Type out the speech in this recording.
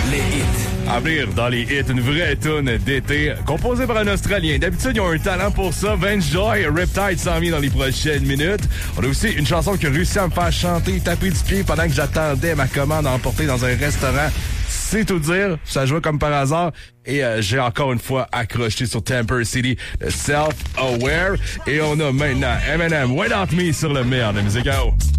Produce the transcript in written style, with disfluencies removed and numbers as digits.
les hits. À venir dans les hits, une vraie toune d'été composée par un Australien. D'habitude, ils ont un talent pour ça. Vince Joy, Riptide s'en vient dans les prochaines minutes. On a aussi une chanson qui a réussi à me faire chanter, taper du pied pendant que j'attendais ma commande à emporter dans un restaurant. C'est tout dire, ça jouait comme par hasard. Et j'ai encore une fois accroché sur Temper City, le Self-Aware. Et on a maintenant Eminem, Without Me sur le meilleur de musique.